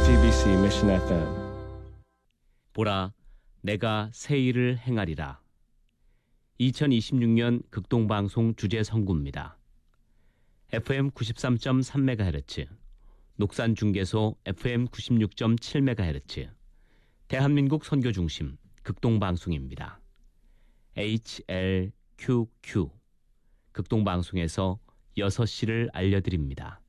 FEBC Mission FM. 보라, 내가 새 일을 행하리라. 2026년 극동방송 주제 선구입니다. FM 93.3MHz, 녹산중계소 FM 96.7MHz, 대한민국 선교중심 극동방송입니다. HLQQ, 극동방송에서 6시를 알려드립니다.